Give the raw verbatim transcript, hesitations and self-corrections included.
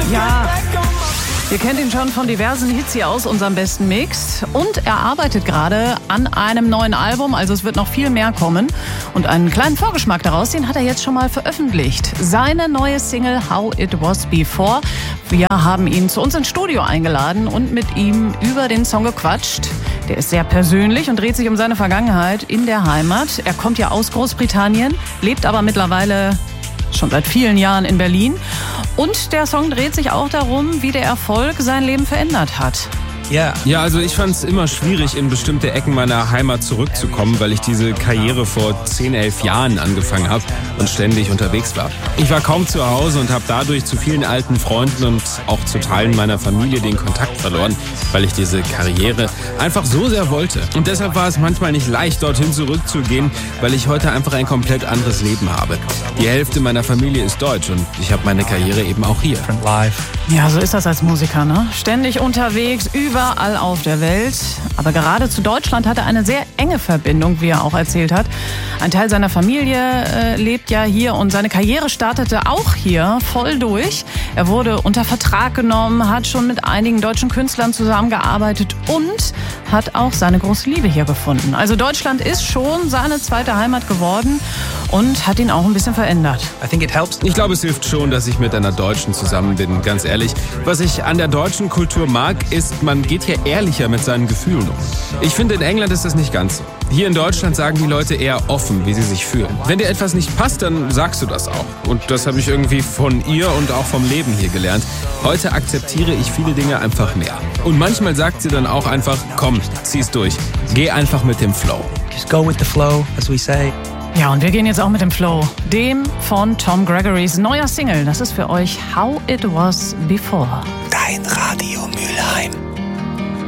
Ja, ihr kennt ihn schon von diversen Hits hier aus unserem besten Mix. Und er arbeitet gerade an einem neuen Album, also es wird noch viel mehr kommen. Und einen kleinen Vorgeschmack daraus, den hat er jetzt schon mal veröffentlicht. Seine neue Single How It Was Before. Wir haben ihn zu uns ins Studio eingeladen und mit ihm über den Song gequatscht. Der ist sehr persönlich und dreht sich um seine Vergangenheit in der Heimat. Er kommt ja aus Großbritannien, lebt aber mittlerweile schon seit vielen Jahren in Berlin. Und der Song dreht sich auch darum, wie der Erfolg sein Leben verändert hat. Ja, ja, also ich fand es immer schwierig, in bestimmte Ecken meiner Heimat zurückzukommen, weil ich diese Karriere vor zehn, elf Jahren angefangen habe und ständig unterwegs war. Ich war kaum zu Hause und habe dadurch zu vielen alten Freunden und auch zu Teilen meiner Familie den Kontakt verloren, weil ich diese Karriere einfach so sehr wollte. Und deshalb war es manchmal nicht leicht, dorthin zurückzugehen, weil ich heute einfach ein komplett anderes Leben habe. Die Hälfte meiner Familie ist deutsch und ich habe meine Karriere eben auch hier. Ja, so ist das als Musiker, ne? Ständig unterwegs, überall auf der Welt. Aber gerade zu Deutschland hat er eine sehr enge Verbindung, wie er auch erzählt hat. Ein Teil seiner Familie äh, lebt ja hier und seine Karriere startete auch hier voll durch. Er wurde unter Vertrag genommen, hat schon mit einigen deutschen Künstlern zusammengearbeitet und hat auch seine große Liebe hier gefunden. Also Deutschland ist schon seine zweite Heimat geworden und hat ihn auch ein bisschen verändert. Ich glaube, es hilft schon, dass ich mit einer Deutschen zusammen bin, ganz ehrlich. Was ich an der deutschen Kultur mag, ist, man geht hier ehrlicher mit seinen Gefühlen um. Ich finde, in England ist das nicht ganz so. Hier in Deutschland sagen die Leute eher offen, wie sie sich fühlen. Wenn dir etwas nicht passt, dann sagst du das auch. Und das habe ich irgendwie von ihr und auch vom Leben hier gelernt. Heute akzeptiere ich viele Dinge einfach mehr. Und manchmal sagt sie dann auch einfach, komm, zieh's durch. Geh einfach mit dem Flow. Just go with the flow, as we say. Ja, und wir gehen jetzt auch mit dem Flow. Dem von Tom Gregorys neuer Single. Das ist für euch How It Was Before. Dein Radio.